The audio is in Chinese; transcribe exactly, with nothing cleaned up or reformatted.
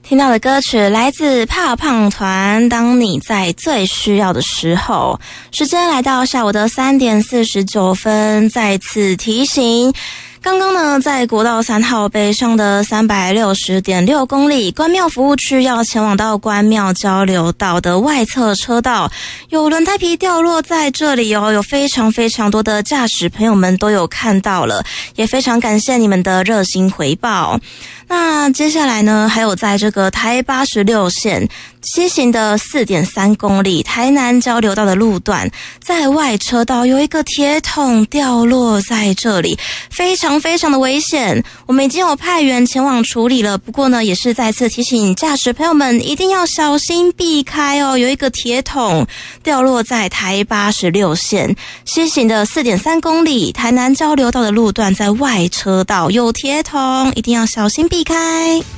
听到的歌曲来自怕胖团，当你在最需要的时候。时间来到下午的三点四十九分，再次提醒，刚刚呢，在国道三号北上的 三百六十点六 公里关庙服务区要前往到关庙交流道的外侧车道，有轮胎皮掉落在这里哦，有非常非常多的驾驶朋友们都有看到了，也非常感谢你们的热心回报。那接下来呢，还有在这个台八十六线西行的 四点三 公里台南交流道的路段，在外车道有一个铁桶掉落在这里，非常非常的危险，我们已经有派员前往处理了，不过呢也是再次提醒驾驶朋友们一定要小心避开哦，有一个铁桶掉落在台八十六线西行的 四点三 公里台南交流道的路段，在外车道有铁桶，一定要小心避开。